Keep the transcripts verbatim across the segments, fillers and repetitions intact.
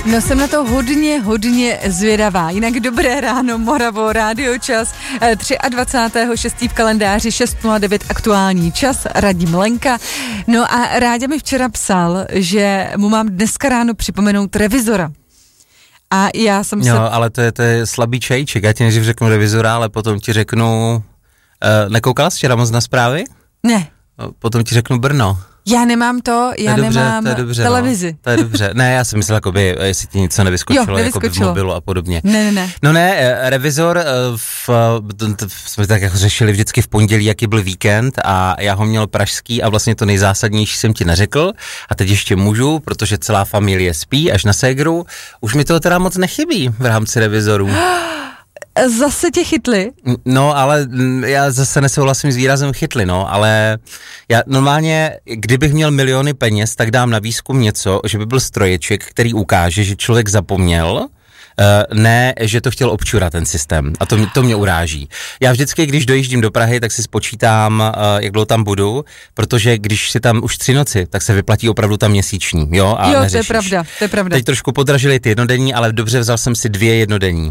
No jsem na to hodně, hodně zvědavá. Jinak dobré ráno, Moravo, Rádio Čas, dvacátého třetího šestého v kalendáři, šest nula devět aktuální čas, Radim Lenka. No a Ráďa mi včera psal, že mu mám dneska ráno připomenout revizora. A já jsem se... No, ale to je, to je slabý čajíček. Já ti nejdřív řeknu revizora, ale potom ti řeknu... Uh, nekoukala jsi včera moc na zprávy? Ne. Potom ti řeknu Brno. Já nemám to, já to dobře, nemám to je dobře, televizi. No, to je dobře. Ne, já jsem myslel, jakoby, jestli ti něco nevyskočilo, jo, jakoby v mobilu a podobně. Ne, ne, ne. No ne, revizor, v, jsme tak jako řešili vždycky v pondělí, jaký byl víkend a já ho měl pražský a vlastně to nejzásadnější jsem ti neřekl a teď ještě můžu, protože celá familie spí až na ségru. Už mi toho teda moc nechybí v rámci revizorů. Zase tě chytli? No, ale já zase nesouhlasím s výrazem chytli, no, ale já normálně, kdybych měl miliony peněz, tak dám na výzkum něco, že by byl stroječek, který ukáže, že člověk zapomněl, Uh, ne, že to chtěl občurat ten systém a to, to mě uráží. Já vždycky, když dojíždím do Prahy, tak si spočítám, uh, jak dlouho tam budu, protože když si tam už tři noci, tak se vyplatí opravdu tam měsíční, jo? A jo, neřešíš. to je pravda, to je pravda. Teď trošku podražili ty jednodenní, ale dobře, vzal jsem si dvě jednodenní.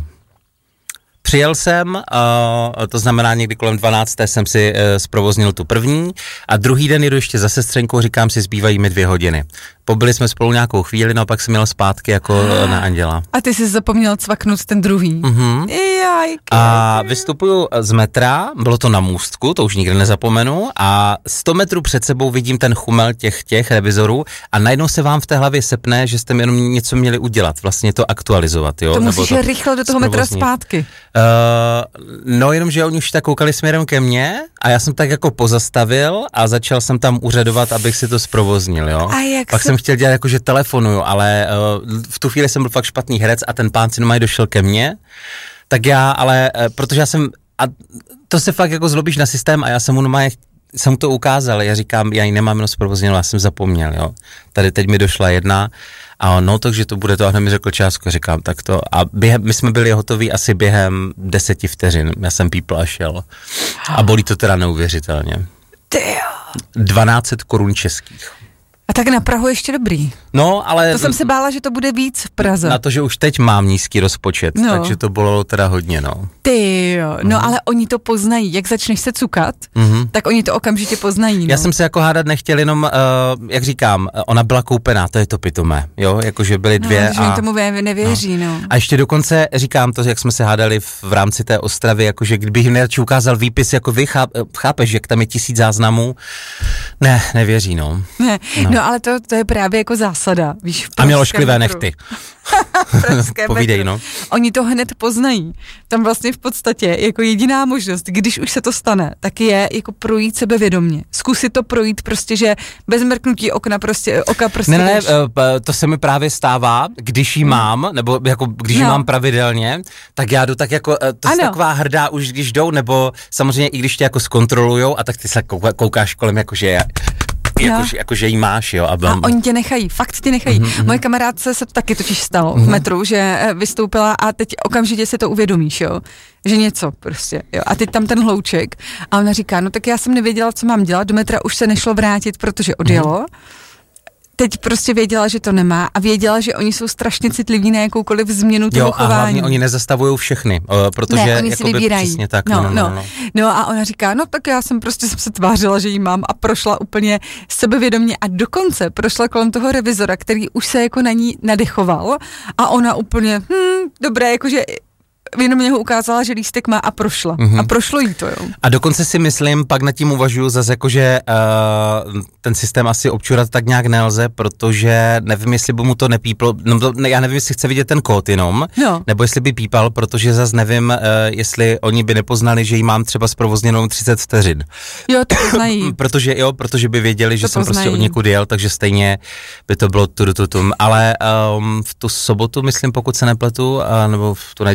Přijel jsem, uh, to znamená někdy kolem dvanácté jsem si uh, zprovoznil tu první a druhý den jedu ještě za sestřenkou, říkám si, zbývají mi dvě hodiny. Pobyli jsme spolu nějakou chvíli, no a pak jsem měl zpátky jako ah. na Anděla. A ty jsi zapomněl cvaknout ten druhý. Mm-hmm. Jaj, a vystupuju z metra, bylo to na můstku, to už nikdy nezapomenu, a sto metrů před sebou vidím ten chumel těch, těch revizorů a najednou se vám v té hlavě sepne, že jste jenom něco měli udělat, vlastně to aktualizovat. Jo? To Nebo musíš to rychle do toho metra zpátky. Uh, no jenom, že oni už tak koukali směrem ke mně a já jsem tak jako pozastavil a začal jsem tam úřadovat, abych si to zprovoznil, jo. A jak Pak se... jsem chtěl dělat jako, že telefonuju, ale uh, v tu chvíli jsem byl fakt špatný herec a ten pán si normálně došel ke mně, tak já, ale, uh, protože já jsem, a to se fakt jako zlobíš na systém a já jsem mu normálně jsem mu to ukázal, já říkám, já ji nemám jenom zprovozněnou, já jsem zapomněl, jo. Tady teď mi došla jedna a on, no, takže to bude to, a hned mi řekl částku, říkám, tak to, a během, my jsme byli hotoví asi během deseti vteřin, já jsem pípl a šel. A bolí to teda neuvěřitelně. dvanáct set korun českých. A tak na Prahu ještě dobrý. No, ale... To jsem se bála, že to bude víc v Praze. Na to, že už teď mám nízký rozpočet, no. Takže to bylo teda hodně, no. Ty jo, no mm. ale oni to poznají, jak začneš se cukat, mm-hmm. tak oni to okamžitě poznají, no. Já jsem se jako hádat nechtěl, jenom, uh, jak říkám, ona byla koupená, to je to pitomé, jo, jakože byly dvě no, a... že tomu nevěří, no. no. A ještě dokonce říkám to, jak jsme se hádali v, v rámci té Ostravy, jakože kdybych jim nejradši ukázal výpis, jako vy cháp, chápeš, jak tam je tisíc záznamů, ne, nevěří, no. Ne, no, no ale to, to je právě jako zásada, víš. A mělo šklivé nechty. Povídej, no. Oni to hned poznají. Tam vlastně v podstatě jako jediná možnost, když už se to stane, tak je jako projít sebevědomně. Zkusit to projít prostě, že bez mrknutí okna prostě, oka prostě Ne, ne, ne, to se mi právě stává, když jí mám, nebo jako když jí no. mám pravidelně, tak já jdu tak jako, to je taková hrdá už když jdou, nebo samozřejmě i když tě jako zkontrolujou a tak ty se koukáš kolem jako, že je... Jako, no. jako, že jí máš, jo. A, a oni tě nechají, fakt tě nechají. Mm-hmm. Moje kamarádce se to taky totiž stalo mm-hmm. v metru, že vystoupila a teď okamžitě si to uvědomíš, jo. Že něco prostě, jo. A teď tam ten hlouček a ona říká, no tak já jsem nevěděla, co mám dělat, do metra už se nešlo vrátit, protože odjelo. Mm-hmm. Teď prostě věděla, že to nemá a věděla, že oni jsou strašně citliví na jakoukoliv změnu toho chování. Jo, a hlavně oni nezastavují všechny, protože ne, oni si vybírají. Přesně tak. No, no, no, no. no. no a ona říká, no tak já jsem prostě jsem se tvářila, že jí mám a prošla úplně sebevědomě a dokonce prošla kolem toho revizora, který už se jako na ní nadechoval a ona úplně, hm, dobré, jakože jenom mě ho ukázala, že lístek má a prošla. Mm-hmm. A prošlo jí to, jo. A dokonce si myslím, pak nad tím uvažuju zase jako, že uh, ten systém asi občurat tak nějak nelze, protože nevím, jestli by mu to nepíplo, no, to, ne, já nevím, jestli chce vidět ten kód jenom, no. nebo jestli by pípal, protože zase nevím, uh, jestli oni by nepoznali, že jí mám třeba zprovozněnou třicet vteřin. Jo, to poznají. protože, jo, protože by věděli, že to jsem poznají. prostě od někud jel, takže stejně by to bylo tudututum. Ale um, v tu sobotu, myslím, pokud se nepletu, uh, nebo v tu neděli,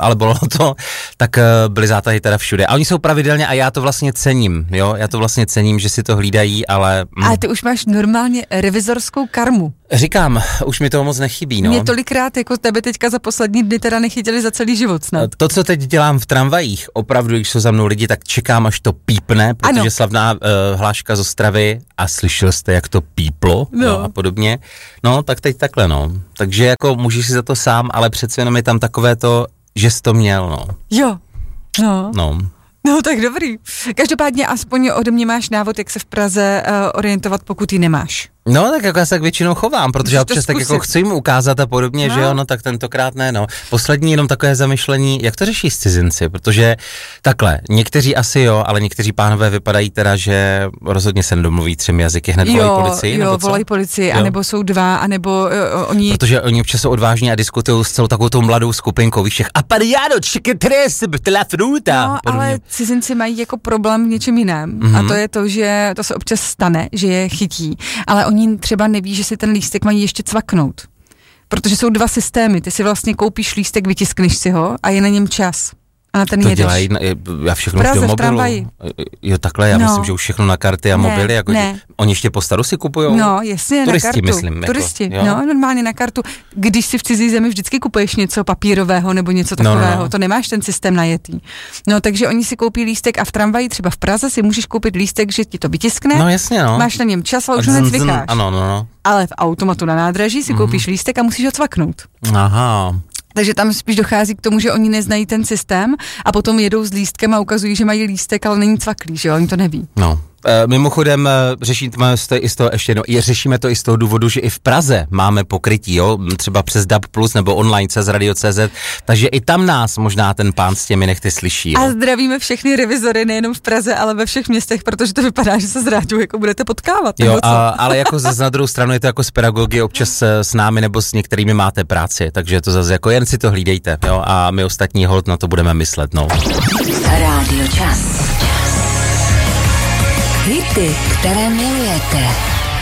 ale bylo to, tak byly zátahy teda všude. A oni jsou pravidelně a já to vlastně cením, jo, já to vlastně cením, že si to hlídají, ale... Mm. Ale ty už máš normálně revizorskou karmu. Říkám, už mi toho moc nechybí, no. Mě tolikrát jako tebe teďka za poslední dny teda nechytili za celý život snad. To, co teď dělám v tramvajích, opravdu, když jsou za mnou lidi, tak čekám, až to pípne, protože ano. slavná uh, hláška z Ostravy a slyšel jste, jak to píplo no. No, a podobně. No, tak teď takhle, no. Takže jako můžeš si za to sám, ale přece jenom je tam takové to, že jsi to měl, no. Jo, no. No. No tak dobrý. Každopádně aspoň ode mě máš návod, jak se v Praze uh, orientovat, pokud ji nemáš. No, tak jako já se tak většinou chovám, protože já občas tak jako chci jim ukázat a podobně, no. Že jo, no tak tentokrát ne, no. Poslední jenom takové zamyšlení, jak to řeší s cizinci, protože takhle, někteří asi jo, ale někteří pánové vypadají teda, že rozhodně se nedomluví třemi jazyky, hned jo, volají policii, jo, nebo co? volají policii, jo. Anebo jsou dva, anebo uh, oni... Protože oni občas jsou odvážní a diskutují s celou takovou tou mladou skupinkou, víš, všech apariado, chiquetres, la fruta. No, ale cizinci mají jako problém v něčem jiném mm-hmm. a to je to, že to se občas stane, že je chytí, ale oni třeba neví, že si ten lístek mají ještě cvaknout. Protože jsou dva systémy. Ty si vlastně koupíš lístek, vytiskneš si ho a je na něm čas. A na ten to jedeš. Dělají, já všechno Praze, už do mobilu. Jo, takhle, já no. myslím, že už všechno na karty a ne, mobily. Jako, ne. Oni ještě po staru si kupujou? No, jasně, Turisti, na kartu. myslím. Turisti, jako, no, normálně na kartu. Když si v cizí zemi vždycky kupuješ něco papírového nebo něco takového, no, no, no. To nemáš ten systém najetý. No, takže oni si koupí lístek a v tramvaji, třeba v Praze, si můžeš koupit lístek, že ti to vytiskne. No, jasně, no. Máš na něm čas, ale už ho necvikáš. Ano, no, no. Ale v automatu na nádraží si mm. koupíš lístek a musíš ho cvaknout. Aha. Takže tam spíš dochází k tomu, že oni neznají ten systém a potom jedou s lístkem a ukazují, že mají lístek, ale není cvaklý, že jo, oni to neví. No. E, mimochodem, řešíme to i z toho, ještě jedno, řešíme to i z toho důvodu, že i v Praze máme pokrytí, jo, třeba přes D A B plus nebo online cez radio tečka cé zet, takže i tam nás možná ten pán s těmi nechty slyší. Jo. A zdravíme všechny revizory nejenom v Praze, ale ve všech městech, protože to vypadá, že se s rádiou jako budete potkávat. Jo, a, ale jako zase na druhou stranu je to jako s pedagogy, občas s námi nebo s některými máte práci, takže to zase jako jen si to hlídejte, jo, a my ostatní hold na to budeme myslet, no. Radio Čas. Hity, které milujete.